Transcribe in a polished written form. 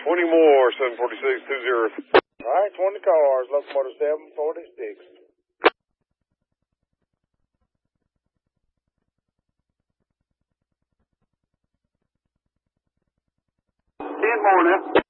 20 more, 746, 20. All right, 20 cars, locomotive 746. 10 more now.